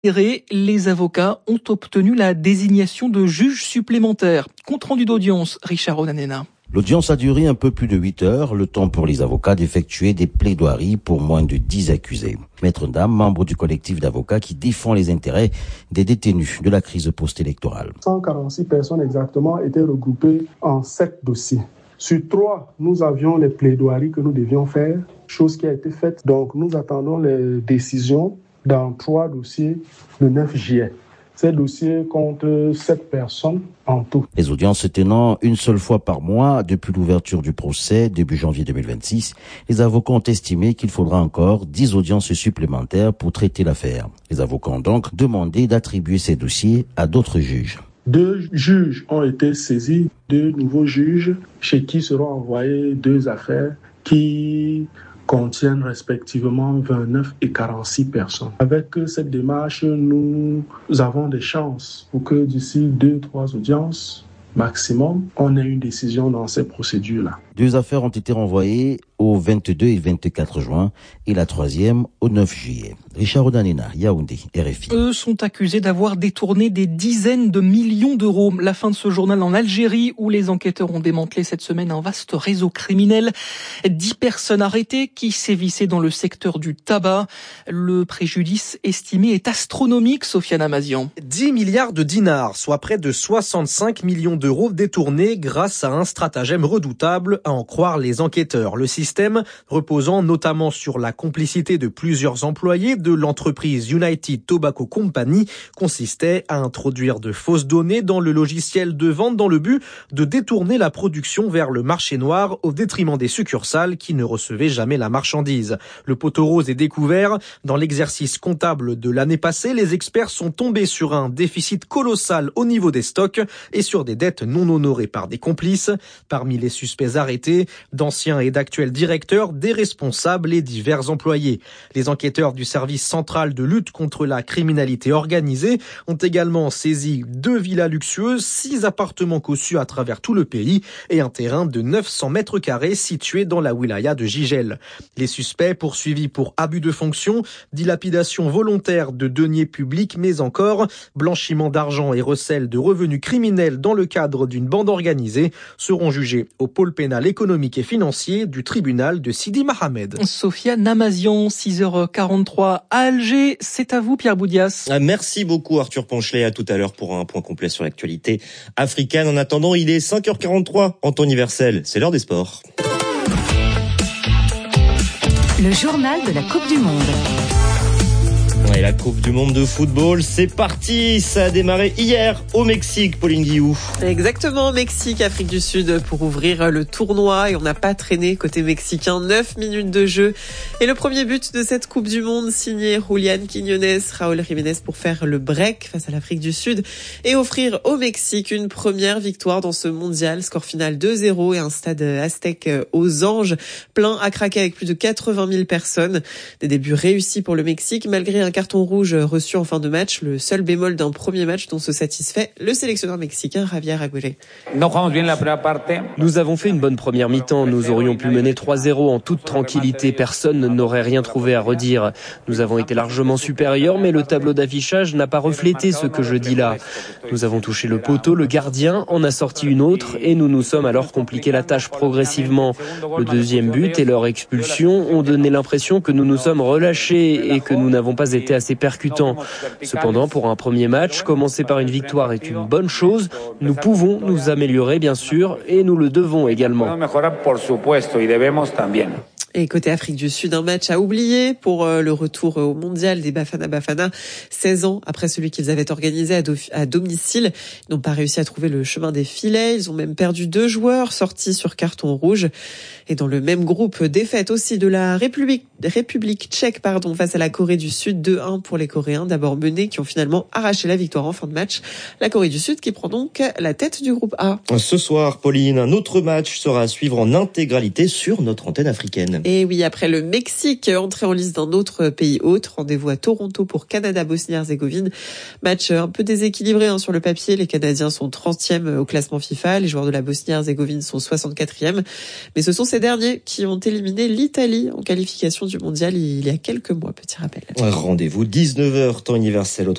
Les avocats ont obtenu la désignation de juges supplémentaires. Compte rendu d'audience, Richard Onanena. L'audience a duré un peu plus de 8 heures, le temps pour les avocats d'effectuer des plaidoiries pour moins de 10 accusés. Maître Ndam, membre du collectif d'avocats qui défend les intérêts des détenus de la crise post-électorale. 146 personnes exactement étaient regroupées en 7 dossiers. Sur 3, nous avions les plaidoiries que nous devions faire, chose qui a été faite. Donc nous attendons les décisions dans 3 dossiers le 9 juillet. Ces dossiers comptent 7 personnes en tout. Les audiences se tenant une seule fois par mois depuis l'ouverture du procès début janvier 2026, les avocats ont estimé qu'il faudra encore 10 audiences supplémentaires pour traiter l'affaire. Les avocats ont donc demandé d'attribuer ces dossiers à d'autres juges. 2 juges ont été saisis, 2 nouveaux juges chez qui seront envoyées 2 affaires qui contiennent respectivement 29 et 46 personnes. Avec cette démarche, nous avons des chances pour que d'ici 2-3 audiences maximum, on ait une décision dans ces procédures-là. 2 affaires ont été renvoyées au 22 et 24 juin et la 3e au 9 juillet. Richard Onanena, Yaoundé, RFI. Eux sont accusés d'avoir détourné des dizaines de millions d'euros. La fin de ce journal en Algérie où les enquêteurs ont démantelé cette semaine un vaste réseau criminel. 10 personnes arrêtées qui sévissaient dans le secteur du tabac. Le préjudice estimé est astronomique, Sofiane Amazian. 10 milliards de dinars, soit près de 65 millions d'euros détournés grâce à un stratagème redoutable, à en croire les enquêteurs. Le système, reposant notamment sur la complicité de plusieurs employés de l'entreprise United Tobacco Company, consistait à introduire de fausses données dans le logiciel de vente dans le but de détourner la production vers le marché noir au détriment des succursales qui ne recevaient jamais la marchandise. Le poteau rose est découvert. Dans l'exercice comptable de l'année passée, les experts sont tombés sur un déficit colossal au niveau des stocks et sur des dettes non honorées par des complices. Parmi les suspects arrêtés, d'anciens et d'actuels directeurs, des responsables et divers employés. Les enquêteurs du service central de lutte contre la criminalité organisée ont également saisi 2 villas luxueuses, 6 appartements cossus à travers tout le pays et un terrain de 900 mètres carrés situé dans la wilaya de Jijel. Les suspects poursuivis pour abus de fonction, dilapidation volontaire de deniers publics, mais encore blanchiment d'argent et recel de revenus criminels dans le cadre d'une bande organisée seront jugés au pôle pénal économique et financier du tribunal de Sidi Mahamed. Sofiane Amazian, 6h43 à Alger. C'est à vous, Pierre Boudias. Merci beaucoup, Arthur Ponchelet. À tout à l'heure pour un point complet sur l'actualité africaine. En attendant, il est 5h43 en temps universel. C'est l'heure des sports. Le journal de la Coupe du Monde. Et la Coupe du Monde de football, c'est parti. Ça a démarré hier au Mexique, Pauline Guillou. Exactement, Mexique, Afrique du Sud pour ouvrir le tournoi et on n'a pas traîné côté mexicain. 9 minutes de jeu et le premier but de cette Coupe du Monde signé Julián Quiñones, Raúl Jiménez pour faire le break face à l'Afrique du Sud et offrir au Mexique une première victoire dans ce mondial. Score final 2-0 et un stade aztèque aux Anges plein à craquer avec plus de 80 000 personnes. Des débuts réussis pour le Mexique malgré un carton rouge reçu en fin de match, le seul bémol d'un premier match dont se satisfait le sélectionneur mexicain Javier Agüero. Nous avons fait une bonne première mi-temps, nous aurions pu mener 3-0 en toute tranquillité, personne n'aurait rien trouvé à redire. Nous avons été largement supérieurs, mais le tableau d'affichage n'a pas reflété ce que je dis là. Nous avons touché le poteau, le gardien en a sorti une autre et nous nous sommes alors compliqué la tâche progressivement. Le deuxième but et leur expulsion ont donné l'impression que nous nous sommes relâchés et que nous n'avons pas été assez percutant. Cependant, pour un premier match, commencer par une victoire est une bonne chose. Nous pouvons nous améliorer, bien sûr, et nous le devons également. Et côté Afrique du Sud, un match à oublier pour le retour au mondial des Bafana Bafana. 16 ans après celui qu'ils avaient organisé à domicile. Ils n'ont pas réussi à trouver le chemin des filets. Ils ont même perdu 2 joueurs sortis sur carton rouge. Et dans le même groupe, défaite aussi de la République tchèque face à la Corée du Sud. 2-1 pour les Coréens, d'abord menés, qui ont finalement arraché la victoire en fin de match. La Corée du Sud qui prend donc la tête du groupe A. Ce soir, Pauline, un autre match sera à suivre en intégralité sur notre antenne africaine. Et oui, après le Mexique, entrée en liste d'un autre pays hôte. Rendez-vous à Toronto pour Canada-Bosnie-Herzégovine. Match un peu déséquilibré sur le papier. Les Canadiens sont 30e au classement FIFA. Les joueurs de la Bosnie-Herzégovine sont 64e. Mais ce sont ces derniers qui ont éliminé l'Italie en qualification du mondial il y a quelques mois. Petit rappel. Rendez-vous 19h, temps universel.